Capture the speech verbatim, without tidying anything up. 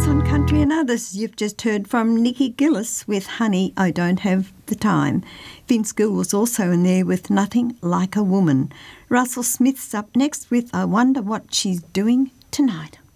on Country and Others. You've just heard from Nikki Gillis with Honey, I Don't Have the Time. Vince Gill was also in there with Nothing Like a Woman. Russell Smith's up next with I Wonder What She's Doing Tonight.